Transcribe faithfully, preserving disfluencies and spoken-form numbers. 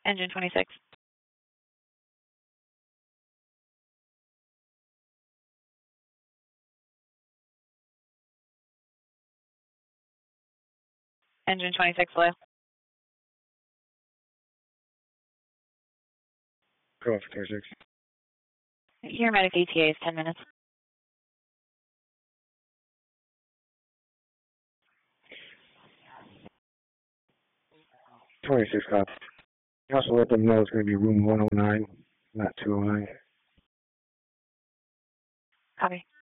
Engine twenty-six. Engine twenty-six, low. Go off twenty-six. Your medic E T A is ten minutes. twenty-six cops. You also let them know it's going to be room one oh nine, not two oh nine. Copy.